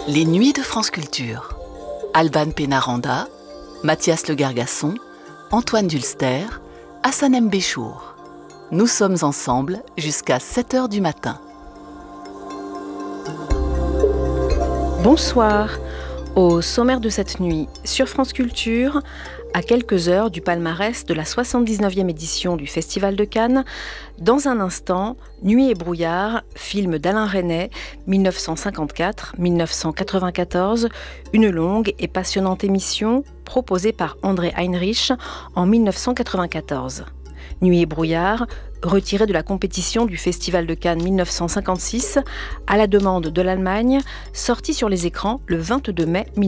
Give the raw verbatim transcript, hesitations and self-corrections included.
Les Nuits de France Culture. Alban Pénaranda, Mathias Le Gargasson, Antoine Dulster, Hassanem Béchour. Nous sommes ensemble jusqu'à sept heures du matin. Bonsoir. Au sommaire de cette nuit, sur France Culture, à quelques heures du palmarès de la soixante-dix-neuvième édition du Festival de Cannes, dans un instant, Nuit et brouillard, film d'Alain Resnais, dix-neuf cent cinquante-quatre à dix-neuf cent quatre-vingt-quatorze, une longue et passionnante émission proposée par André Heinrich en dix-neuf cent quatre-vingt-quatorze. Nuit et brouillard, retiré de la compétition du Festival de Cannes dix-neuf cent cinquante-six à la demande de l'Allemagne, sorti sur les écrans le vingt-deux mai